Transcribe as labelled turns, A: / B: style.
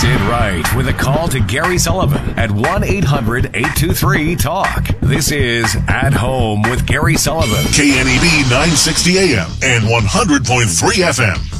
A: Sid Wright with a call to Gary Sullivan at 1-800-823-TALK. This is At Home with Gary Sullivan.
B: KNEB 960 AM and 100.3 FM.